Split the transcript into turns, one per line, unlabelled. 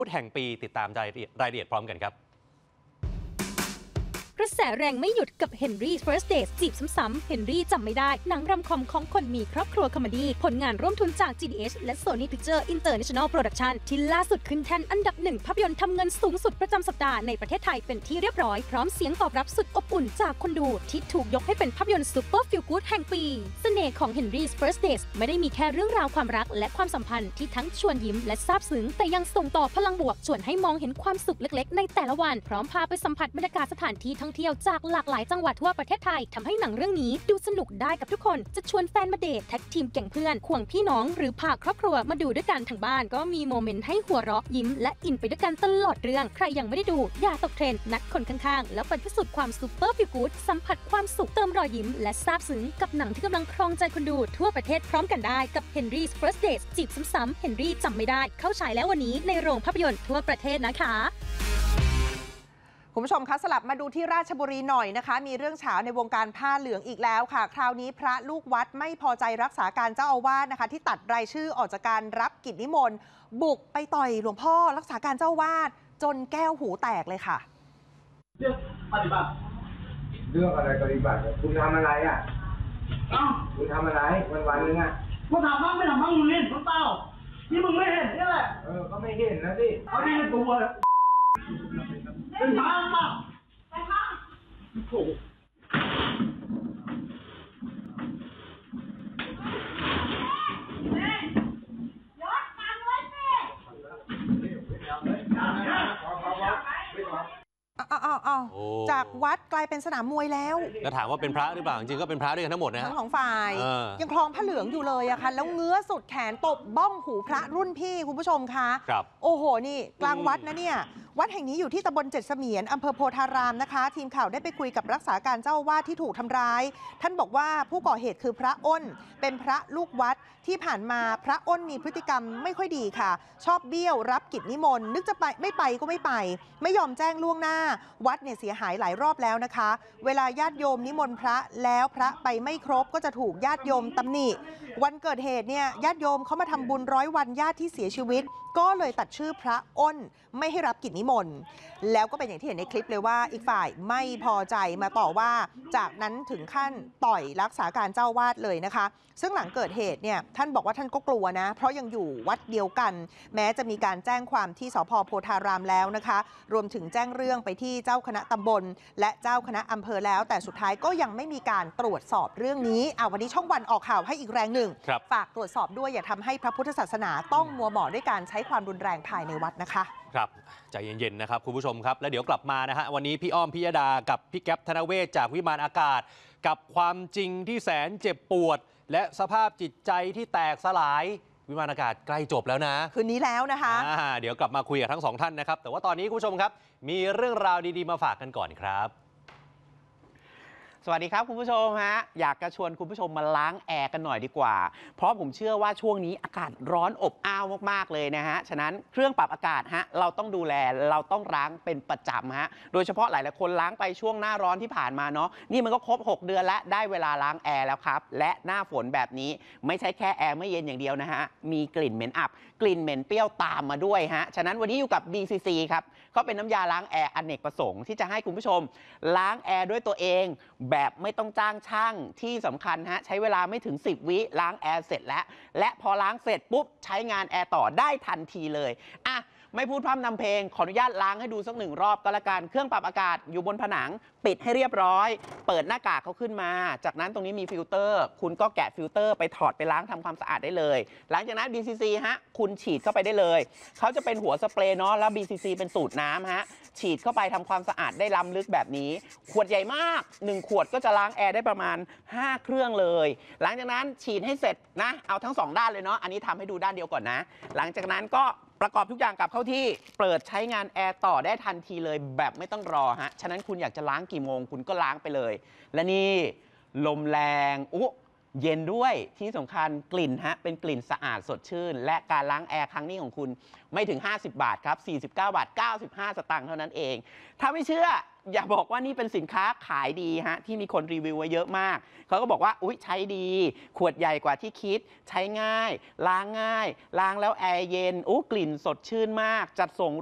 พุธแห่งปีติดตามรายละเอียดพร้อมกันครับ
กระแสแรงไม่หยุดกับ Henry First Dates จีบซ้ำๆ Henry จำไม่ได้หนังรำคอมของคนมีครอบครัวคอมเมดี้ผลงานร่วมทุนจาก GDH และ Sony Pictures International Production ที่ล่าสุดขึ้นแท่นอันดับหนึ่งภาพยนตร์ทำเงินสูงสุดประจำสัปดาห์ในประเทศไทยเป็นที่เรียบร้อยพร้อมเสียงตอบรับสุดอบอุ่นจากคนดูที่ถูกยกให้เป็นภาพยนตร์ซูเปอร์ฟีลกู๊ดแห่งปีเสน่ห์ของ Henry First Dates ไม่ได้มีแค่เรื่องราวความรักและความสัมพันธ์ที่ทั้งชวนยิ้มและซาบซึ้งแต่ยังส่งต่อพลังบวกชวนให้มองเห็นความสุขเล็กๆในแต่ละวันพร้อมพาไปสัมผัสบรรยากาศสถานที่ท่องเที่ยวจากหลากหลายจังหวัดทั่วประเทศไทยทำให้หนังเรื่องนี้ดูสนุกได้กับทุกคนจะชวนแฟนมาเดทแท็กทีมแก่งเพื่อนควงพี่น้องหรือพาครอบครัวมาดูด้วยกันทั้งบ้านก็มีโมเมนต์ให้หัวเราะยิ้มและอินไปด้วยกันตลอดเรื่องใครยังไม่ได้ดูอย่าตกเทรนด์นัดคนข้างๆแล้วไปพิสูจน์ความซูเปอร์ฟีลกู๊ดสัมผัสความสุขเติมรอยยิ้มและซาบซึ้งกับหนังที่กำลังครองใจคนดูทั่วประเทศพร้อมกันได้กับ Henry's First Dates จีบซ้ำๆ Henry จำไม่ได้เข้าฉายแล้ววันนี้ในโรงภาพยนตร์ทั่วประเทศนะคะ
คุณผู้ชมคะสลับมาดูที่ราชบุรีหน่อยนะคะมีเรื่องเฉาในวงการผ้าเหลืองอีกแล้วค่ะคราวนี้พระลูกวัดไม่พอใจรักษาการเจ้าอาวาสนะคะที่ตัดรายชื่อออกจากการรับกิจนิมนต์บุกไปต่อยหลวงพ่อรักษาการเจ้าอาวาสจนแก้วหูแตกเลยค่ะ
เรื่องปฏิบัติ
เรื่องอะไรปฏิบัติคุณทำอะไรอ่ะคุณทำอะไรวันนึงอ่ะ
กูถามบ้างไม่ถามบ้างมึงเห็นเปล่าที่มึงไม่เห็นนี่แหละ
ก็ไม่เห็นนะสิ
เอาดีตัวเป็นทางป่ะไปทางโอ้
จากวัดกลายเป็นสนามมวยแล้ว
ถามว่าเป็นพระหรือเปล่าจริงก็เป็นพระด้วยกันทั้งหมดนะ
ทั้งสองฝ่ายยังคลองผ้าเหลืองอยู่เลยอะค่ะแล้วเงื้อสุดแขนตบบ้องหูพระรุ่นพี่คุณผู้ชมคะโอ้โหนี่กลางวัดนะเนี่ยวัดแห่งนี้อยู่ที่ตำบลเจ็ดเสมียนอำเภอโพธารามนะคะทีมข่าวได้ไปคุยกับรักษาการเจ้าอาวาสที่ถูกทำร้ายท่านบอกว่าผู้ก่อเหตุคือพระอ้นเป็นพระลูกวัดที่ผ่านมาพระอ้นมีพฤติกรรมไม่ค่อยดีค่ะชอบเบี้ยวรับกิจนิมนต์นึกจะไปไม่ไปก็ไม่ไปไม่ยอมแจ้งล่วงหน้าวัดเนี่ยเสียหายหลายรอบแล้วนะคะเวลาญาติโยมนิมนต์พระแล้วพระไปไม่ครบก็จะถูกญาติโยมตำหนิวันเกิดเหตุเนี่ยญาติโยมเขามาทำบุญ100 วันญาติที่เสียชีวิตก็เลยตัดชื่อพระอ้นไม่ให้รับกิจนิมนต์แล้วก็เป็นอย่างที่เห็นในคลิปเลยว่าอีกฝ่ายไม่พอใจมาต่อว่าจากนั้นถึงขั้นต่อยรักษาการเจ้าวาดเลยนะคะซึ่งหลังเกิดเหตุเนี่ยท่านบอกว่าท่านก็กลัวนะเพราะยังอยู่วัดเดียวกันแม้จะมีการแจ้งความที่สภ.โพธารามแล้วนะคะรวมถึงแจ้งเรื่องไปที่เจ้าคณะตำบลและเจ้าคณะอำเภอแล้วแต่สุดท้ายก็ยังไม่มีการตรวจสอบเรื่องนี้วันนี้ช่องวันออกข่าวให้อีกแรงหนึ่งฝากตรวจสอบด้วยอย่าทำให้พระพุทธศาสนาต้องมัวหมองด้วยการใช้ความรุนแรงภายในวัดนะคะ
ครับใจเย็นๆนะครับคุณผู้ชมครับแล้วเดี๋ยวกลับมานะฮะวันนี้พี่อ้อมพิยดากับพี่แก๊ปธนเวชจากวิมานอากาศกับความจริงที่แสนเจ็บปวดและสภาพจิตใจที่แตกสลายวิมานอากาศใกล้จบแล้วนะ
คืนนี้แล้วนะคะ
เดี๋ยวกลับมาคุยกับทั้งสองท่านนะครับแต่ว่าตอนนี้คุณผู้ชมครับมีเรื่องราวดีๆมาฝากกันก่อนครับ
สวัสดีครับคุณผู้ชมฮะอยากจะชวนคุณผู้ชมมาล้างแอร์กันหน่อยดีกว่าเพราะผมเชื่อว่าช่วงนี้อากาศร้อนอบอ้าวมากๆเลยนะฮะฉะนั้นเครื่องปรับอากาศฮะเราต้องดูแลเราต้องล้างเป็นประจำฮะโดยเฉพาะหลายๆคนล้างไปช่วงหน้าร้อนที่ผ่านมาเนาะนี่มันก็ครบ6 เดือนแล้วได้เวลาล้างแอร์แล้วครับและหน้าฝนแบบนี้ไม่ใช่แค่แอร์ไม่เย็นอย่างเดียวนะฮะมีกลิ่นเหม็นอับกลิ่นเหม็นเปรี้ยวตามมาด้วยฮะฉะนั้นวันนี้อยู่กับ BCC ครับก็เป็นน้ำยาล้างแอร์อเนกประสงค์ที่จะให้คุณผู้ชมล้างแอร์ด้วยตัวเองแบบไม่ต้องจ้างช่างที่สำคัญฮะใช้เวลาไม่ถึง10 วิล้างแอร์เสร็จแล้วและพอล้างเสร็จปุ๊บใช้งานแอร์ต่อได้ทันทีเลยไม่พูดพร่ำนำเพลงขออนุญาตล้างให้ดูสัก1 รอบก็แล้วกันเครื่องปรับอากาศอยู่บนผนังปิดให้เรียบร้อยเปิดหน้ากากเขาขึ้นมาจากนั้นตรงนี้มีฟิลเตอร์คุณก็แกะฟิลเตอร์ไปถอดไปล้างทำความสะอาดได้เลยหลังจากนั้น BCC ฮะคุณฉีดเข้าไปได้เลยเขาจะเป็นหัวสเปรย์เนาะแล้ว BCC เป็นสูตรน้ำฮะฉีดเข้าไปทำความสะอาดได้ล้ำลึกแบบนี้ขวดใหญ่มาก1 ขวดก็จะล้างแอร์ได้ประมาณ5 เครื่องเลยหลังจากนั้นฉีดให้เสร็จนะเอาทั้ง2 ด้านเลยเนาะอันนี้ทำให้ดูด้านเดียวก่อนนะหลังจากนั้นก็ประกอบทุกอย่างกลับเข้าที่เปิดใช้งานแอร์ต่อได้ทันทีเลยแบบไม่ต้องรอฮะฉะนั้นคุณอยากจะล้างกี่โมงคุณก็ล้างไปเลยและนี่ลมแรงเย็นด้วยที่สำคัญกลิ่นฮะเป็นกลิ่นสะอาดสดชื่น และการล้างแอร์ครั้งนี้ของคุณไม่ถึง 50 บาทครับ 49 บาท 95 สตางค์เท่านั้นเอง ถ้าไม่เชื่ออย่าบอกว่านี่เป็นสินค้าขายดีฮะที่มีคนรีวิวไว้เยอะมากเขาก็บอกว่าอุ๊ยใช้ดีขวดใหญ่กว่าที่คิดใช้ง่ายล้างแล้วแอร์เย็นกลิ่นสดชื่นมากจัดส่ง